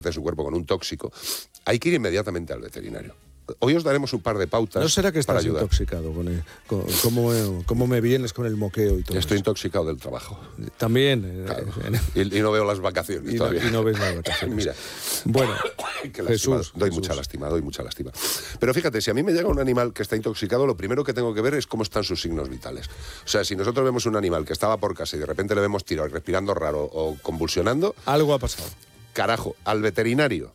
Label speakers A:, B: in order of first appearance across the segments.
A: de su cuerpo con un tóxico, hay que ir inmediatamente al veterinario. Hoy os daremos un par de pautas.
B: ¿No será que estás intoxicado? ¿Cómo me vienes con el moqueo y todo
A: Estoy
B: eso?
A: intoxicado del trabajo.
B: También.
A: Claro. Y no veo las vacaciones todavía.
B: Y no ves las vacaciones.
A: Mira.
B: Bueno,
A: Jesús. Doy mucha lástima. Pero fíjate, si a mí me llega un animal que está intoxicado, lo primero que tengo que ver es cómo están sus signos vitales. O sea, si nosotros vemos un animal que estaba por casa y de repente le vemos tirado, respirando raro o convulsionando...
B: Algo ha pasado.
A: Carajo, al veterinario.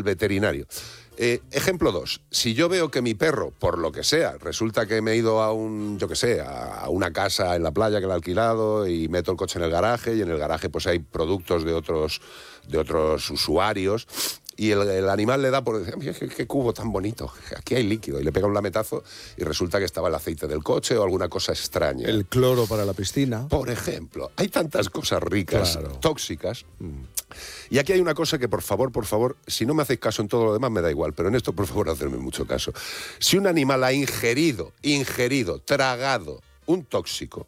A: Ejemplo 2. Si yo veo que mi perro, por lo que sea, resulta que me he ido a una casa en la playa que le he alquilado y meto el coche en el garaje y en el garaje pues hay productos de otros usuarios y el animal le da por decir, mira qué cubo tan bonito, aquí hay líquido, y le pega un lametazo y resulta que estaba el aceite del coche o alguna cosa extraña.
B: El cloro para la piscina.
A: Por ejemplo, hay tantas cosas ricas, tóxicas. Y aquí hay una cosa que, por favor, si no me hacéis caso en todo lo demás me da igual, pero en esto, por favor, hacedme mucho caso. Si un animal ha ingerido, tragado un tóxico,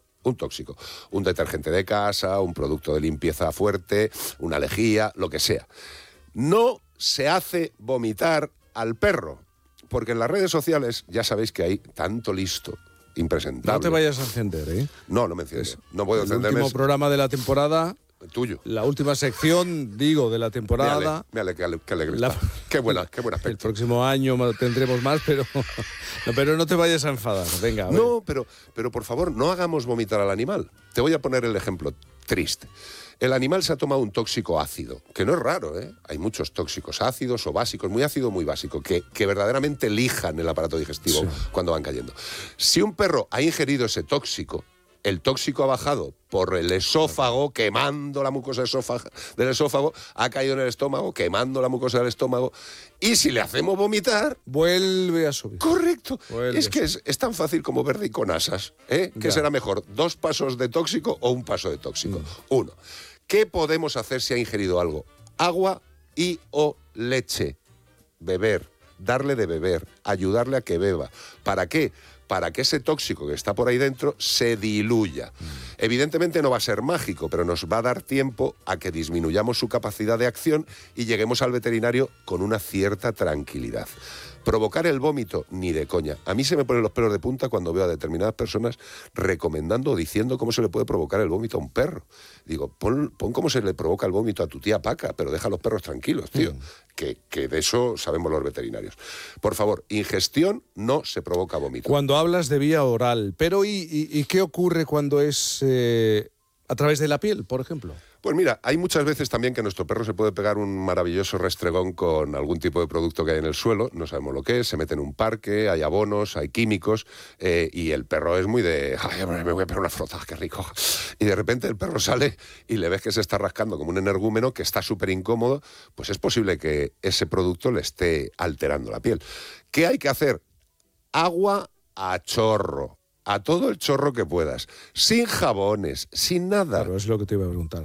A: un detergente de casa, un producto de limpieza fuerte, una lejía, lo que sea, no se hace vomitar al perro, porque en las redes sociales ya sabéis que hay tanto listo, impresentable.
B: No te vayas a encender, ¿eh?
A: No me enciendo. No puedo encenderme.
B: El último programa de la temporada...
A: Tuyo.
B: La última sección, de la temporada.
A: Mírale, qué alegre está. Qué buena aspecto.
B: El próximo año tendremos más, pero no te vayas a enfadar. Venga.
A: No, pero por favor, no hagamos vomitar al animal. Te voy a poner el ejemplo triste. El animal se ha tomado un tóxico ácido, que no es raro, ¿eh? Hay muchos tóxicos ácidos o básicos, muy ácido, muy básico, que verdaderamente lijan el aparato digestivo cuando van cayendo. Si un perro ha ingerido ese tóxico, el tóxico ha bajado por el esófago, quemando la mucosa del esófago, ha caído en el estómago, quemando la mucosa del estómago, y si le hacemos vomitar...
B: Vuelve a subir.
A: Correcto. Es que es tan fácil como verde y con asas, ¿eh? ¿Qué será mejor, 2 pasos de tóxico o 1 paso de tóxico? 1. ¿Qué podemos hacer si ha ingerido algo? Agua y o leche. Beber, darle de beber, ayudarle a que beba. ¿Para qué? Para que ese tóxico que está por ahí dentro se diluya. Evidentemente no va a ser mágico, pero nos va a dar tiempo a que disminuyamos su capacidad de acción y lleguemos al veterinario con una cierta tranquilidad. Provocar el vómito, ni de coña. A mí se me ponen los pelos de punta cuando veo a determinadas personas recomendando o diciendo cómo se le puede provocar el vómito a un perro. Digo, pon cómo se le provoca el vómito a tu tía Paca, pero deja a los perros tranquilos, tío. Que de eso sabemos los veterinarios. Por favor, ingestión no se provoca vómito.
B: Cuando hablas de vía oral, pero ¿y qué ocurre cuando es a través de la piel, por ejemplo?
A: Pues mira, hay muchas veces también que nuestro perro se puede pegar un maravilloso restregón con algún tipo de producto que hay en el suelo, no sabemos lo que es, se mete en un parque, hay abonos, hay químicos, y el perro es muy de, ay, me voy a pegar una frotada, qué rico. Y de repente el perro sale y le ves que se está rascando como un energúmeno, que está súper incómodo, pues es posible que ese producto le esté alterando la piel. ¿Qué hay que hacer? Agua a chorro. A todo el chorro que puedas, sin jabones, sin nada.
B: Claro, es lo que te iba a preguntar.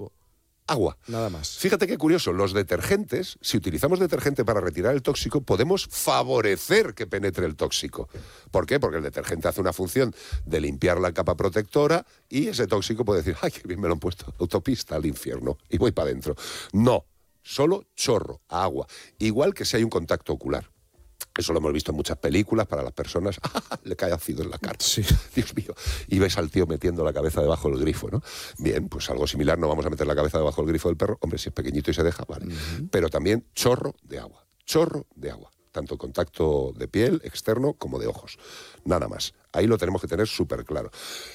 A: Agua.
B: Nada más.
A: Fíjate qué curioso, los detergentes, si utilizamos detergente para retirar el tóxico, podemos favorecer que penetre el tóxico. ¿Por qué? Porque el detergente hace una función de limpiar la capa protectora y ese tóxico puede decir, ay, qué bien me lo han puesto, autopista al infierno, y voy para adentro. No, solo chorro, agua. Igual que si hay un contacto ocular. Eso lo hemos visto en muchas películas para las personas. Le cae ácido en la cara.
B: Sí.
A: Dios mío. Y ves al tío metiendo la cabeza debajo del grifo, ¿no? Bien, pues algo similar, no vamos a meter la cabeza debajo del grifo del perro. Hombre, si es pequeñito y se deja, vale. Pero también chorro de agua. Tanto contacto de piel externo como de ojos. Nada más. Ahí lo tenemos que tener súper claro.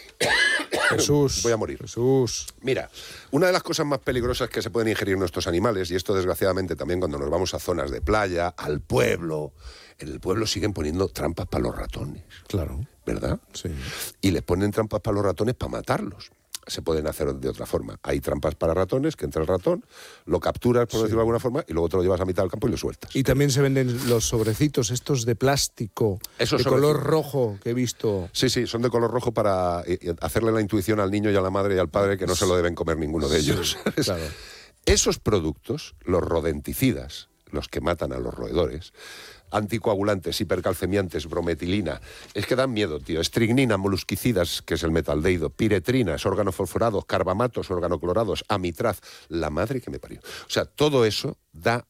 B: Jesús.
A: Voy a morir.
B: Jesús.
A: Mira, una de las cosas más peligrosas que se pueden ingerir nuestros animales, y esto desgraciadamente también cuando nos vamos a zonas de playa, al pueblo, en el pueblo siguen poniendo trampas para los ratones.
B: Claro.
A: ¿Verdad?
B: Sí.
A: Y les ponen trampas para los ratones para matarlos. Se pueden hacer de otra forma. Hay trampas para ratones, que entra el ratón, lo capturas, por decirlo de alguna forma, y luego te lo llevas a mitad del campo y lo sueltas.
B: Y también se venden los sobrecitos estos de plástico, de color rojo, que he visto.
A: Sí, son de color rojo para hacerle la intuición al niño y a la madre y al padre que no se lo deben comer ninguno de ellos.
B: Claro.
A: Esos productos, los rodenticidas, los que matan a los roedores, anticoagulantes, hipercalcemiantes, brometilina, es que dan miedo, tío. Estricnina, molusquicidas, que es el metaldehído, piretrinas, organofosforados, carbamatos, organoclorados, amitraz, la madre que me parió. O sea, todo eso da